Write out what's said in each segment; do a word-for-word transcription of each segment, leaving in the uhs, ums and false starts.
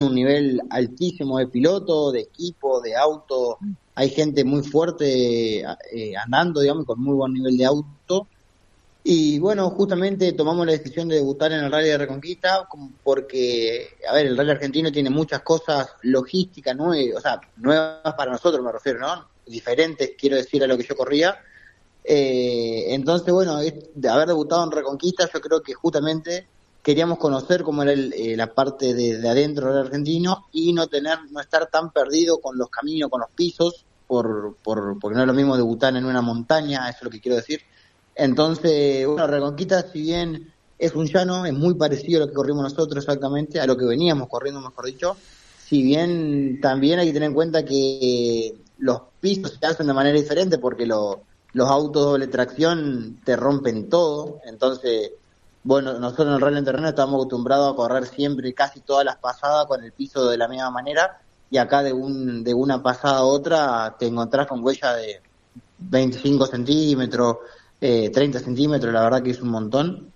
un nivel altísimo de piloto, de equipo, de auto. Hay gente muy fuerte eh, andando, digamos, con muy buen nivel de auto. Y bueno, justamente tomamos la decisión de debutar en el Rally de Reconquista porque, a ver, el Rally argentino tiene muchas cosas logísticas nuevas, o sea, nuevas para nosotros me refiero, ¿no? Diferentes, quiero decir, a lo que yo corría. Eh, entonces, bueno, de haber debutado en Reconquista, yo creo que justamente queríamos conocer cómo era el, eh, la parte de, de adentro del argentino y no tener, no estar tan perdido con los caminos, con los pisos, por, por porque no es lo mismo debutar en una montaña, eso es lo que quiero decir. Entonces, bueno, Reconquista, si bien es un llano, es muy parecido a lo que corrimos nosotros exactamente, a lo que veníamos corriendo, mejor dicho, si bien también hay que tener en cuenta que los pisos se hacen de manera diferente porque lo, los autos doble tracción te rompen todo, entonces, bueno, nosotros en el rally en terreno estamos acostumbrados a correr siempre, casi todas las pasadas con el piso de la misma manera, y acá de un de una pasada a otra te encontrás con huella de veinticinco centímetros, eh, treinta centímetros, la verdad que es un montón.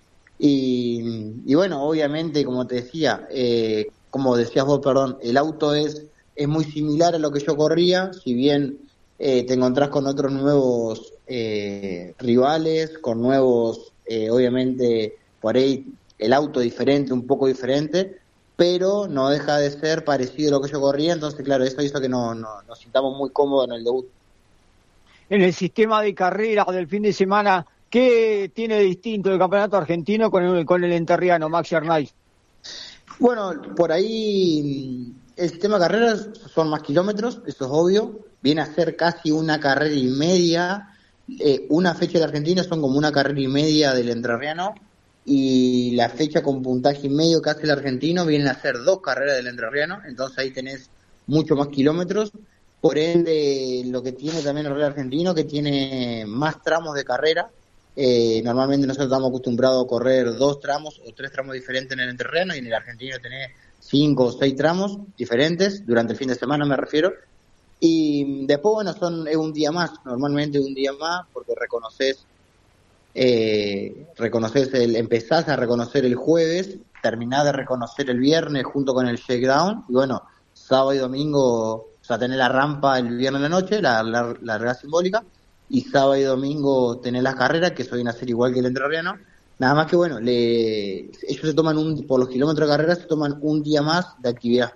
Y, y bueno, obviamente, como te decía, eh, como decías vos, perdón, el auto es, es muy similar a lo que yo corría, si bien eh, te encontrás con otros nuevos eh, rivales, con nuevos, eh, obviamente, por ahí el auto diferente, un poco diferente, pero no deja de ser parecido a lo que yo corría, entonces claro, eso hizo que no, no, nos sintamos muy cómodos en el debut. En el sistema de carrera del fin de semana, ¿qué tiene de distinto el campeonato argentino con el, con el enterriano, Maxi Arnaiz? Bueno, por ahí el sistema de carreras son más kilómetros, eso es obvio, viene a ser casi una carrera y media, eh, una fecha del argentino son como una carrera y media del entrerriano, y la fecha con puntaje y medio que hace el argentino vienen a ser dos carreras del entrerriano, entonces ahí tenés mucho más kilómetros. Por ende, lo que tiene también el Rally argentino, que tiene más tramos de carrera. Eh, normalmente nosotros estamos acostumbrados a correr dos tramos o tres tramos diferentes en el entrerriano, y en el argentino tenés cinco o seis tramos diferentes, durante el fin de semana me refiero. Y después, bueno, son es un día más, normalmente un día más, porque reconoces, eh, reconoces el, empezás a reconocer el jueves, terminás de reconocer el viernes junto con el shakedown, y bueno, sábado y domingo... O sea, tener la rampa el viernes en la noche, la, la, la largada simbólica, y sábado y domingo tener las carreras, que suelen hacer igual que el entrerriano. Nada más que, bueno, le, ellos se toman, un por los kilómetros de carrera, se toman un día más de actividad.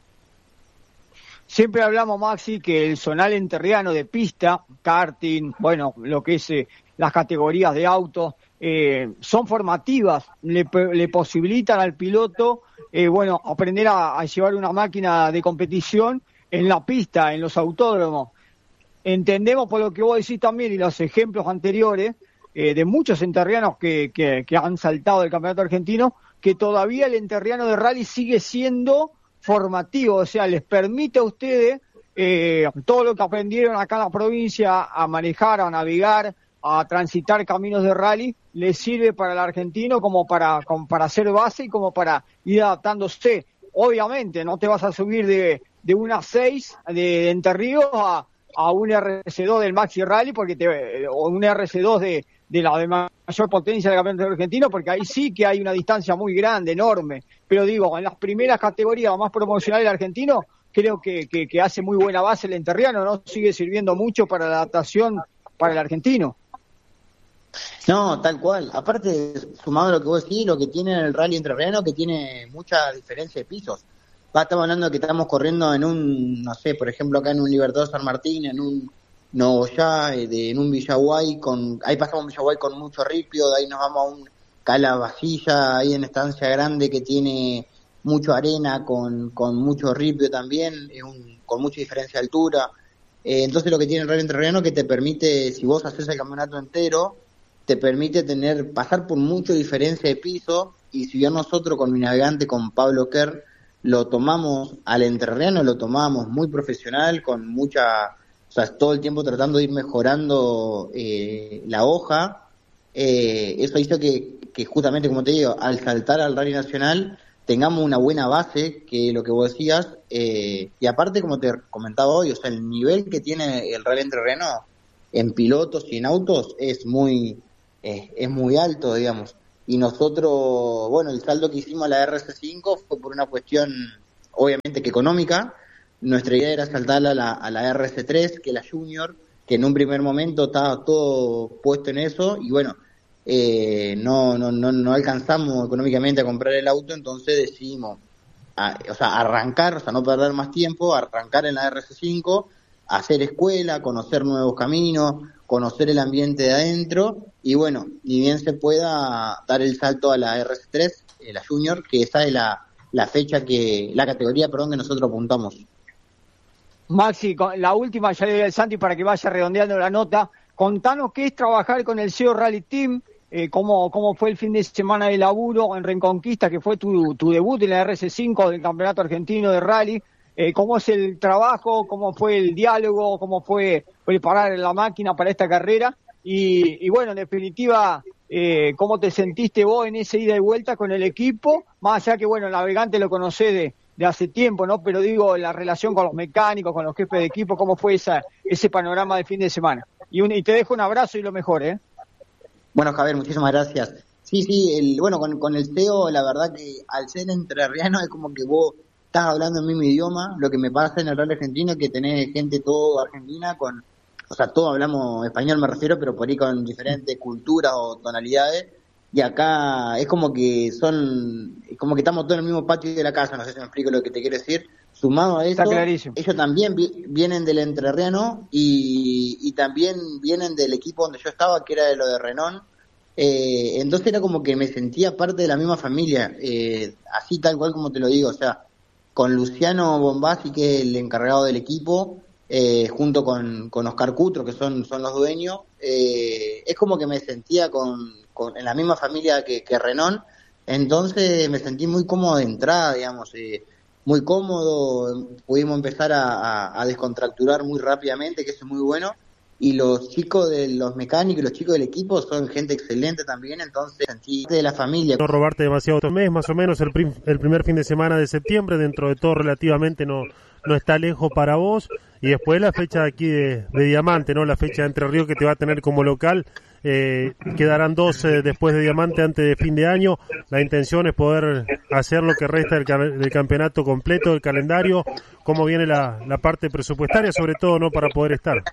Siempre hablamos, Maxi, que el zonal enterriano de pista, karting, bueno, lo que es eh, las categorías de autos, eh, son formativas, le, le posibilitan al piloto, eh, bueno, aprender a, a llevar una máquina de competición en la pista, en los autódromos. Entendemos por lo que vos decís también y los ejemplos anteriores eh, de muchos enterrianos que, que, que han saltado del campeonato argentino, que todavía el enterriano de rally sigue siendo formativo, o sea, les permite a ustedes eh, todo lo que aprendieron acá en la provincia a manejar, a navegar, a transitar caminos de rally, les sirve para el argentino como para, como para hacer base y como para ir adaptándose. Obviamente, no te vas a subir de de una seis de Entre Ríos a, a un R C dos del Maxi Rally, porque te, o un R C dos de, de la de mayor potencia del campeonato argentino, porque ahí sí que hay una distancia muy grande, enorme. Pero digo, en las primeras categorías más promocionales del argentino, creo que, que, que hace muy buena base el enterriano, ¿no? Sigue sirviendo mucho para la adaptación para el argentino. No, tal cual. Aparte, sumado a lo que vos decís, lo que tiene el rally entrerriano, que tiene mucha diferencia de pisos. Va, estamos hablando de que estamos corriendo en un, no sé, por ejemplo, acá en un Libertador San Martín, en un Nogoyá, de, en un Villaguay, con, ahí pasamos un Villaguay con mucho ripio, de ahí nos vamos a un Calabacilla, ahí en Estancia Grande, que tiene mucho arena, con, con mucho ripio también, es un, con mucha diferencia de altura. Eh, entonces lo que tiene el rally entrerriano es que te permite, si vos haces el campeonato entero, te permite tener, pasar por mucha diferencia de piso, y si bien nosotros con mi navegante, con Pablo Kerr, lo tomamos al entrerriano, lo tomamos muy profesional, con mucha, o sea, todo el tiempo tratando de ir mejorando eh, la hoja, eh, eso hizo que, que justamente, como te digo, al saltar al rally nacional, tengamos una buena base, que lo que vos decías, eh, y aparte, como te comentaba hoy, o sea, el nivel que tiene el rally entrerriano en pilotos y en autos es muy, eh, es muy alto, digamos. Y nosotros, bueno, el saldo que hicimos a la R C cinco fue por una cuestión obviamente que económica. Nuestra idea era saltarla a la, a la R S tres, que es la Junior, que en un primer momento estaba todo puesto en eso, y bueno, eh, no, no, no, no alcanzamos económicamente a comprar el auto, entonces decidimos, a, o sea, arrancar, o sea, no perder más tiempo, arrancar en la R S cinco, hacer escuela, conocer nuevos caminos, conocer el ambiente de adentro, y bueno, ni bien se pueda dar el salto a la R S tres, eh, la Junior, que esa es la, la fecha que, la categoría, perdón, que nosotros apuntamos. Maxi, la última ya le doy al Santi para que vaya redondeando la nota. Contanos qué es trabajar con el S E O Rally Team, eh, cómo, cómo fue el fin de semana de laburo en Reconquista, que fue tu, tu debut en la R S cinco del Campeonato Argentino de Rally. Eh, cómo es el trabajo, cómo fue el diálogo, cómo fue preparar la máquina para esta carrera. Y, y bueno, en definitiva, eh, cómo te sentiste vos en esa ida y vuelta con el equipo, más allá que, bueno, el Navegante lo conocés de de hace tiempo, ¿no? Pero digo, la relación con los mecánicos, con los jefes de equipo, ¿cómo fue esa ese panorama de fin de semana? Y, un, y te dejo un abrazo y lo mejor, ¿eh? Bueno, Javier, muchísimas gracias. Sí, sí, el, bueno, con, con el S E O, la verdad que al ser entrerriano es como que vos estás hablando el mismo idioma. Lo que me pasa en el rally argentino es que tenés gente todo argentina con, o sea, todos hablamos español, me refiero, pero por ahí con diferentes culturas o tonalidades. Y acá es como que son, es como que estamos todos en el mismo patio de la casa, no sé si me explico lo que te quiero decir. Sumado a eso, ellos también vi, vienen del entrerriano y, y también vienen del equipo donde yo estaba, que era de lo de Renault. Eh, entonces era como que me sentía parte de la misma familia, eh, así tal cual como te lo digo, o sea, con Luciano Bombassi, que es el encargado del equipo, eh, junto con, con Oscar Cutro, que son, son los dueños, eh, es como que me sentía con, con en la misma familia que, que Renault, entonces me sentí muy cómodo de entrada, digamos, eh, muy cómodo, pudimos empezar a, a, a descontracturar muy rápidamente, que eso es muy bueno, y los chicos de los mecánicos y los chicos del equipo son gente excelente también, entonces sentí de la familia. No robarte demasiado otro mes, más o menos el, prim, el primer fin de semana de septiembre, dentro de todo relativamente no, no está lejos para vos, y después la fecha de aquí de, de Diamante, ¿no? La fecha de Entre Ríos que te va a tener como local, eh, quedarán dos eh, después de Diamante antes de fin de año. La intención es poder hacer lo que resta del, del campeonato completo, del calendario. ¿Cómo viene la, la parte presupuestaria, sobre todo, no para poder estar?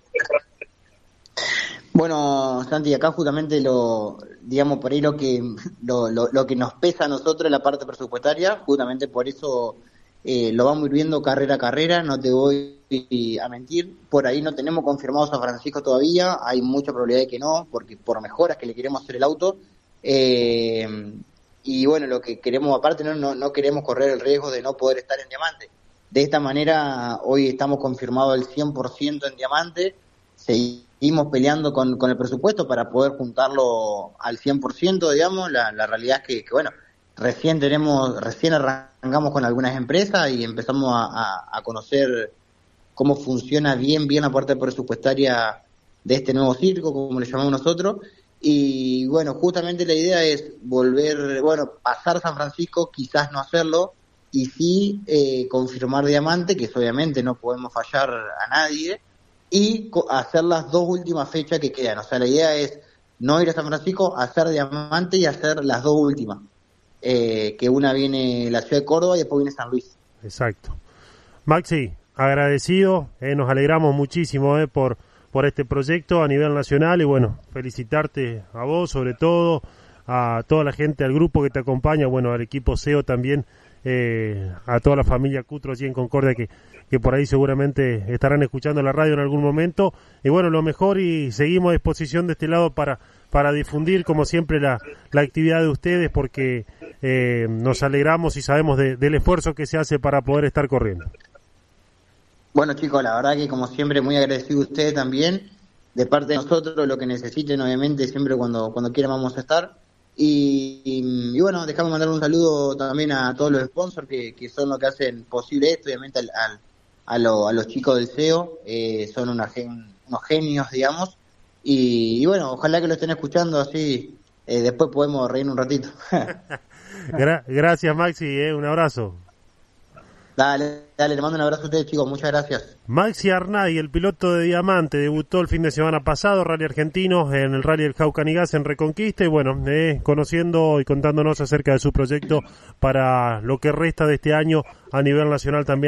Bueno, Santi, acá justamente lo, digamos, por ahí lo que lo, lo, lo que nos pesa a nosotros es la parte presupuestaria, justamente por eso eh, lo vamos a ir viendo carrera a carrera, no te voy a mentir, por ahí no tenemos confirmado San Francisco todavía, hay mucha probabilidad de que no, porque por mejoras que le queremos hacer el auto, eh, y bueno, lo que queremos aparte, no, no, no queremos correr el riesgo de no poder estar en Diamante. De esta manera, hoy estamos confirmados al cien por ciento en Diamante, seguimos peleando con, con el presupuesto para poder juntarlo al cien por ciento, digamos. La, la realidad es que, que, bueno, recién tenemos, recién arrancamos con algunas empresas y empezamos a, a, a conocer cómo funciona bien, bien la parte presupuestaria de este nuevo circo, como le llamamos nosotros. Y bueno, justamente la idea es volver, bueno, pasar San Francisco, quizás no hacerlo, y sí eh, confirmar Diamante, que obviamente no podemos fallar a nadie, y hacer las dos últimas fechas que quedan. O sea, la idea es no ir a San Francisco, hacer Diamante y hacer las dos últimas. Eh, que una viene la ciudad de Córdoba y después viene San Luis. Exacto. Maxi, agradecido, eh, nos alegramos muchísimo eh, por, por este proyecto a nivel nacional y bueno, felicitarte a vos sobre todo, a toda la gente, al grupo que te acompaña, bueno, al equipo S E O también, eh, a toda la familia Cutro allí en Concordia que, que por ahí seguramente estarán escuchando la radio en algún momento. Y bueno, lo mejor y seguimos a disposición de este lado para, para difundir como siempre la, la actividad de ustedes porque eh, nos alegramos y sabemos de, del esfuerzo que se hace para poder estar corriendo. Bueno chicos, la verdad que como siempre muy agradecido a ustedes también, de parte de nosotros, lo que necesiten obviamente siempre cuando, cuando quieran vamos a estar. Y, y, y bueno, dejame mandar un saludo también a todos los sponsors que, que son los que hacen posible esto, obviamente al, al, a, lo, a los chicos del S E O, eh, son una, unos genios, digamos, y, y bueno, ojalá que lo estén escuchando, así eh, después podemos reír un ratito. Gra- gracias Maxi, eh, un abrazo. Dale, dale, le mando un abrazo a ustedes, chicos, muchas gracias. Maxi Arnay, el piloto de Diamante, debutó el fin de semana pasado, Rally Argentino, en el Rally del Jaucanigas en Reconquista, y bueno, eh, conociendo y contándonos acerca de su proyecto para lo que resta de este año a nivel nacional también.